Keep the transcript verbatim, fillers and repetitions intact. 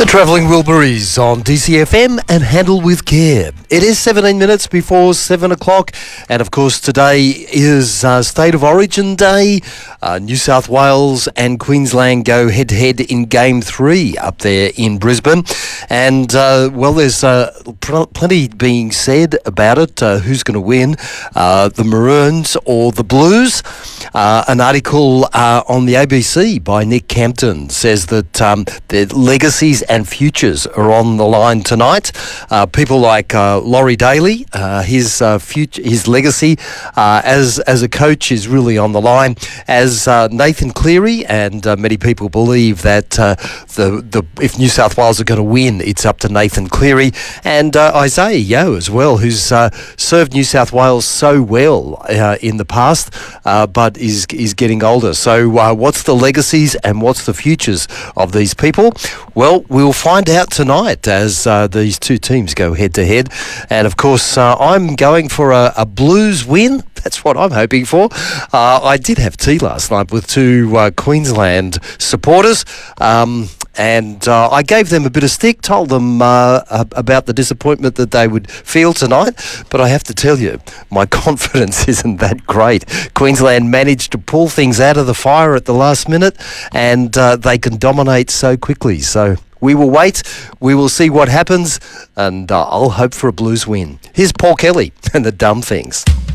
The Travelling Wilburys on D C F M and Handle with Care. It is seventeen minutes before seven o'clock, and of course today is uh, State of Origin Day. Uh, New South Wales and Queensland go head-to-head in Game three up there in Brisbane. And, uh, well, there's uh, pl- plenty being said about it. Uh, who's going to win, uh, the Maroons or the Blues? Uh, an article uh, on the A B C by Nick Campton says that um, their legacies and futures are on the line tonight. Uh, people like uh, Laurie Daly, uh, his uh, future, his legacy uh, as as a coach is really on the line. As uh, Nathan Cleary, and uh, many people believe that uh, the the if New South Wales are going to win, it's up to Nathan Cleary and uh, Isaiah Yeo as well, who's uh, served New South Wales so well uh, in the past, uh, but is is getting older. So, uh, what's the legacies and what's the futures of these people? Well, we'll find out tonight as uh, these two teams go head to head. And of course, uh, I'm going for a, a Blues win. That's what I'm hoping for. Uh, I did have tea last night with two uh, Queensland supporters. Um, and uh, I gave them a bit of stick, told them uh, about the disappointment that they would feel tonight. But I have to tell you, my confidence isn't that great. Queensland managed to pull things out of the fire at the last minute, and uh, they can dominate so quickly. So we will wait, we will see what happens, and uh, I'll hope for a Blues win. Here's Paul Kelly and the Dumb Things.